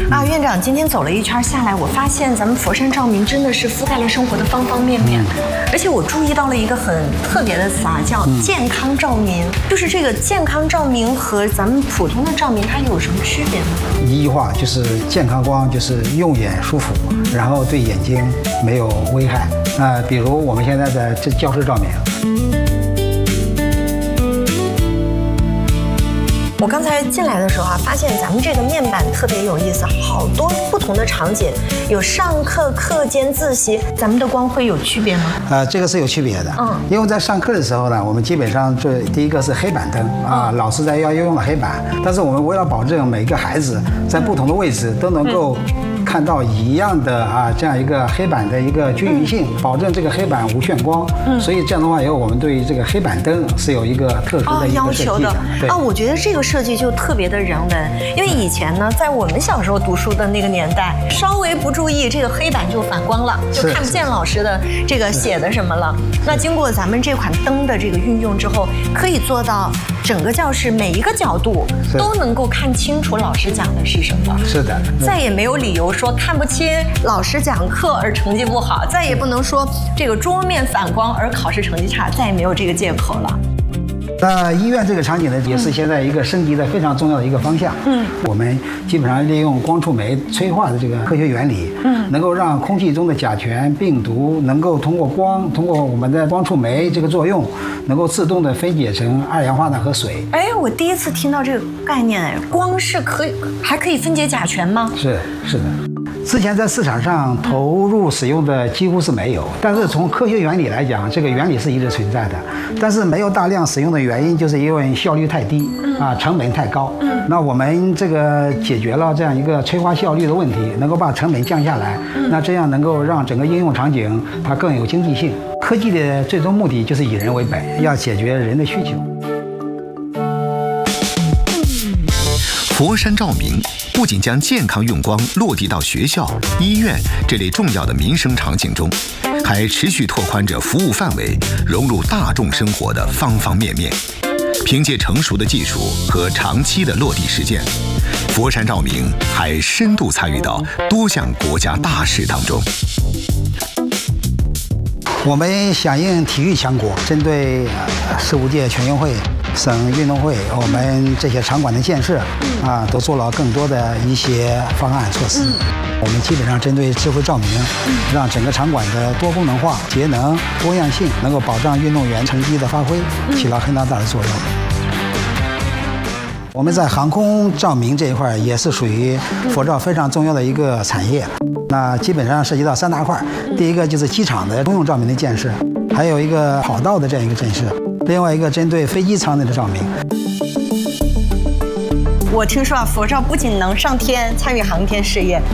啊，院长，今天走了一圈下来，我发现咱们佛山照明真的是覆盖了生活的方方面面，而且我注意到了一个很特别的词啊，叫健康照明。就是这个健康照明和咱们普通的照明它有什么区别呢？ 一句话就是健康光，就是用眼舒服，然后对眼睛没有危害。比如我们现在的这教室照明。 我刚才进来的时候啊，发现咱们这个面板特别有意思，好多不同的场景，有上课、课间、自习，咱们的光会有区别吗？ 这个是有区别的。因为在上课的时候呢，我们基本上第一个是黑板灯啊，老师要用了黑板，但是我们为了保证每个孩子在不同的位置都能够看到一样的这样一个黑板的一个均匀性，保证这个黑板无眩光。所以这样的话，以后我们对于这个黑板灯是有一个特殊的一个设计的。 我觉得这个设计就特别的人文，因为以前呢，在我们小时候读书的那个年代，稍微不注意，这个黑板就反光了，就看不见老师的这个写的什么了。那经过咱们这款灯的这个运用之后，可以做到整个教室每一个角度都能够看清楚老师讲的是什么。 是的， 再也没有理由说看不清老师讲课而成绩不好，再也不能说这个桌面反光而考试成绩差，再也没有这个借口了。 那医院这个场景呢，也是现在一个升级的非常重要的一个方向。我们基本上利用光触媒催化的这个科学原理，能够让空气中的甲醛、病毒能够通过光，通过我们的光触媒这个作用，能够自动的分解成二氧化碳和水。 我第一次听到这个概念，光是还可以分解甲醛吗？ 是的。之前在市场上投入使用的几乎是没有，但是从科学原理来讲，这个原理是一直存在的。但是没有大量使用的原因，就是因为效率太低成本太高。那我们这个解决了这样一个催化效率的问题，能够把成本降下来，那这样能够让整个应用场景它更有经济性。科技的最终目的就是以人为本，要解决人的需求。 佛山照明不仅将健康用光落地到学校、医院这类重要的民生场景中，还持续拓宽着服务范围，融入大众生活的方方面面。凭借成熟的技术和长期的落地实践，佛山照明还深度参与到多项国家大事当中。 我们响应体育强国，针对15届全运会、省运动会，我们这些场馆的建设都做了更多的一些方案措施。我们基本上针对智慧照明，让整个场馆的多功能化、节能、多样性能够保障运动员成绩的发挥，起了很大的作用。我们在航空照明这一块也是属于佛照非常重要的一个产业。那基本上涉及到3大块，第一个就是机场的通用照明的建设，还有一个跑道的这样一个建设，另外一个针对飞机舱内的照明。 我听说佛照不仅能上天参与航天事业，